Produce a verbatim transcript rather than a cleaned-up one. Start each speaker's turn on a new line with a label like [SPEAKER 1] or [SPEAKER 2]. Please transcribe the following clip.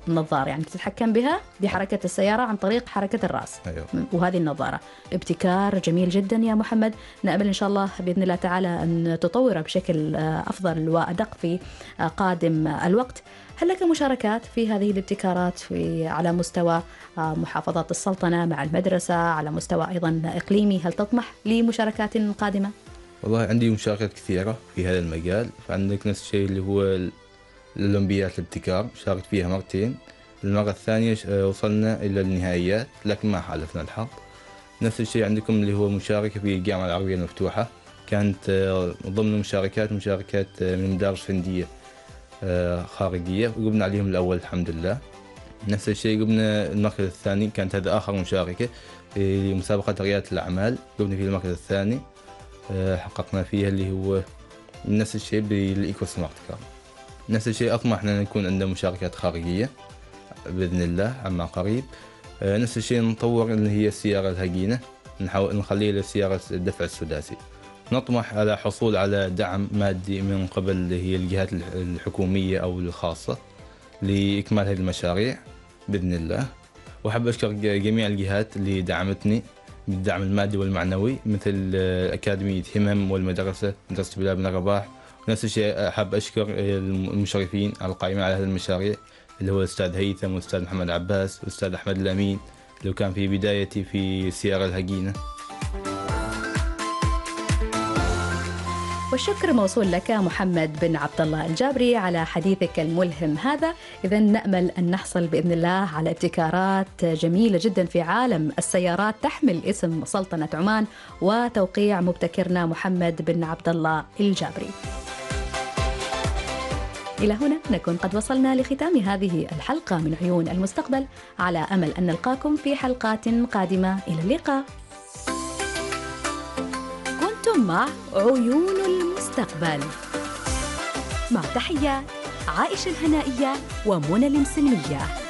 [SPEAKER 1] النظارة، يعني تتحكم بها بحركة السيارة عن طريق حركة الرأس.
[SPEAKER 2] أيوه.
[SPEAKER 1] وهذه النظارة ابتكار جميل جدا يا محمد، نأمل إن شاء الله بإذن الله تعالى أن تطوره بشكل أفضل وأدق في قادم الوقت. هل لك مشاركات في هذه الابتكارات في على مستوى محافظات السلطنة مع المدرسة، على مستوى أيضا إقليمي؟ هل تطمح لمشاركات قادمة؟
[SPEAKER 2] والله عندي مشاركات كثيرة في هذا المجال. فعندك نفس الشيء اللي هو الأولمبياد الابتكار، شاركت فيها مرتين. المرة الثانية وصلنا إلى النهائيات لكن ما حالفنا الحظ. نفس الشيء عندكم اللي هو مشاركة في الجامعة العربية المفتوحة، كانت ضمن المشاركات مشاركات من مدارس فندية خارجية وقبنا عليهم الأول الحمد لله. نفس الشيء قبنا المركز الثاني، كانت هذا آخر مشاركة في مسابقة ريادة الأعمال، قبنا في المركز الثاني حققنا فيها اللي هو نفس الشيء بالإيكو سمارت كار. نفس الشيء أطمح أن يكون عندنا مشاركات خارجية بإذن الله عما قريب. نفس الشيء نطور اللي هي السيارة الهجينة، نحاول نخليها للسيارة الدفع السداسي. نطمح على حصول على دعم مادي من قبل اللي هي الجهات الحكومية أو الخاصة لإكمال هذه المشاريع بإذن الله. وأحب أشكر جميع الجهات اللي دعمتني بالدعم المادي والمعنوي، مثل أكاديمية همم والمدرسة مدرسة بلال بن رباح. نفس الشيء أحب أشكر المشرفين على القائمين على هذه المشاريع اللي هو الأستاذ هيثم والأستاذ محمد عباس والأستاذ أحمد الأمين اللي كان في بدايتي في السيارة الهجينة.
[SPEAKER 1] والشكر موصول لك محمد بن عبد الله الجابري على حديثك الملهم هذا. إذا نأمل أن نحصل بإذن الله على ابتكارات جميلة جدا في عالم السيارات تحمل اسم سلطنة عمان وتوقيع مبتكرنا محمد بن عبد الله الجابري. إلى هنا نكون قد وصلنا لختام هذه الحلقة من عيون المستقبل، على أمل أن نلقاكم في حلقات قادمة. إلى اللقاء. كنتم مع عيون المستقبل، مع تحيات عائشة الهنائية ومنى المسلمية.